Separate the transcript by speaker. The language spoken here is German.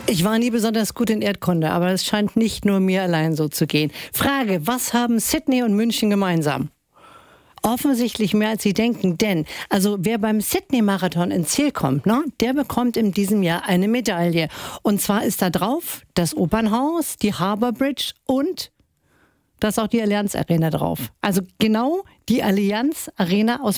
Speaker 1: Ich war nie besonders gut in Erdkunde, aber es scheint nicht nur mir allein so zu gehen. Frage, was haben Sydney und München gemeinsam? Offensichtlich mehr als Sie denken, denn wer beim Sydney-Marathon ins Ziel kommt, ne, der bekommt in diesem Jahr eine Medaille. Und zwar ist da drauf das Opernhaus, die Harbour Bridge und da ist auch die Allianz Arena drauf. Also genau die Allianz Arena aus